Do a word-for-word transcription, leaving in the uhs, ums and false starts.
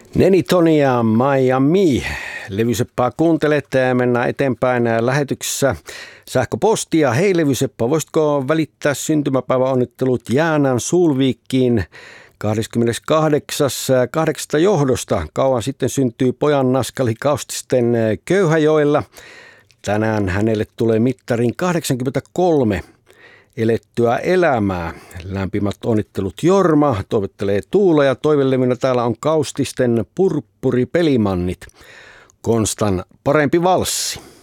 Neni Tonia Miami. Levyseppää kuuntelet ja mennään eteenpäin lähetyksessä. Sähköpostia. Hei Levyseppä, voisitko välittää syntymäpäiväonnittelut Jäänän Sulviikkiin kahdeskymmeneskahdeksas kahdeksasta johdosta. Kauan sitten syntyi pojan naskali Kaustisten Köyhäjoella. Tänään hänelle tulee mittarin kahdeksankymmentäkolme elettyä elämää. Lämpimät onnittelut Jorma, toivottelee Tuula ja toivelevina täällä on Kaustisten Purppuri Pelimannit. Konstan Parempi valssi.